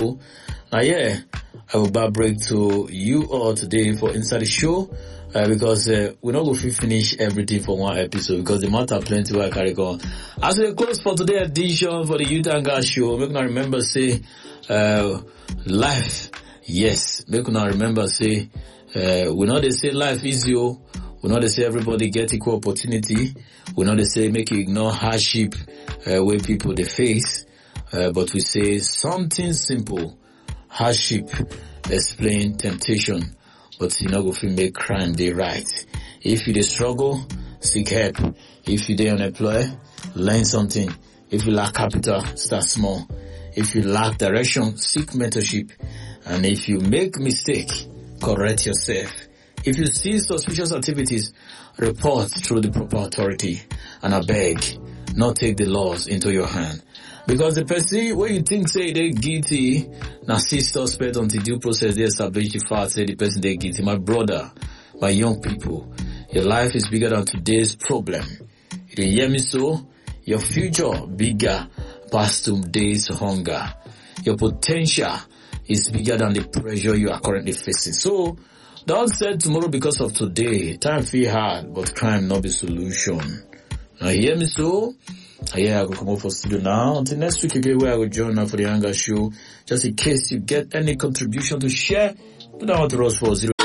show. Now, yeah, I will back break to you all today for Inside the Show. Because we're not going to finish everything for one episode because the matter plenty will carry on. As we close for today's edition for the Youth and Gas Show, make una remember say life. Yes, make una remember say we know they say life is you. We know they say everybody get equal opportunity. We know they say make you ignore hardship where people they face. But we say something simple. Hardship explain temptation. But you know, go feel make crime they right. If you dey struggle, seek help. If you dey unemployed, learn something. If you lack capital, start small. If you lack direction, seek mentorship. And if you make mistake, correct yourself. If you see suspicious activities, report through the proper authority. And I beg, not take the laws into your hand. Because the person when you think say they guilty, now see suspect until due process they establish the fact say the person they guilty. My brother, my young people, your life is bigger than today's problem. You hear me so? Your future bigger past today's hunger. Your potential is bigger than the pressure you are currently facing. So don't say tomorrow because of today. Time feel hard, but crime not be solution. Now hear me so? Yeah, I will come up for studio now. Until next week again, where I will join now for the Youth Show. Just in case you get any contribution to share, put down to us for 0